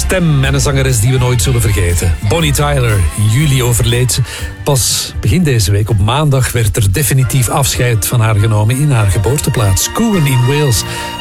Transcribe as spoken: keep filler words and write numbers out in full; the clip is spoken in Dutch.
stem en een zangeres die we nooit zullen vergeten. Bonnie Tyler, in juli overleed ze. Pas begin deze week, op maandag, werd er definitief afscheid van haar genomen in haar geboorteplaats, Cowan in Wales.